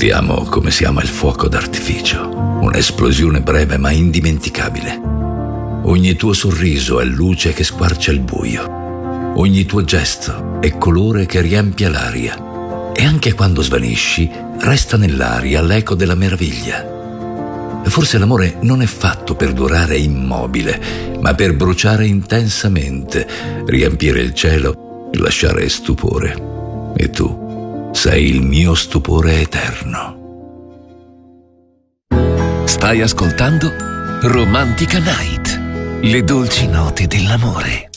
Ti amo come si ama il fuoco d'artificio, un'esplosione breve ma indimenticabile. Ogni tuo sorriso è luce che squarcia il buio. Ogni tuo gesto è colore che riempie l'aria. E anche quando svanisci, resta nell'aria l'eco della meraviglia. Forse l'amore non è fatto per durare immobile, ma per bruciare intensamente, riempire il cielo e lasciare stupore. E tu sei il mio stupore eterno. Stai ascoltando Romantica Night, le dolci note dell'amore.